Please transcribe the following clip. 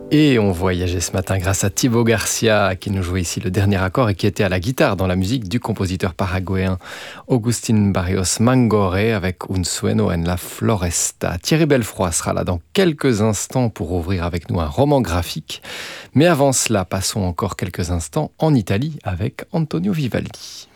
Et on voyageait ce matin grâce à Thibaut Garcia qui nous jouait ici le dernier accord et qui était à la guitare dans la musique du compositeur paraguayen Agustín Barrios Mangore avec Un sueño en la floresta. Thierry Belfroid sera là dans quelques instants pour ouvrir avec nous un roman graphique. Mais avant cela, passons encore quelques instants en Italie avec Antonio Vivaldi.